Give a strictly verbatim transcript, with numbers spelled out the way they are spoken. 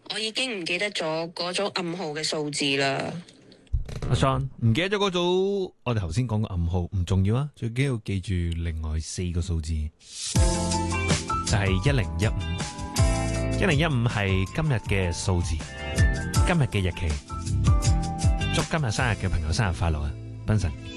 我已經唔記得咗嗰組暗號嘅數字啦。 阿 Son 唔記得咗嗰組，我哋頭先講個暗號唔重要啊，最緊要記住另外四個數字，就係一零一五。一零一五係今日嘅數字，今日嘅日期。祝今日生日嘅朋友生日快樂啊，賓神。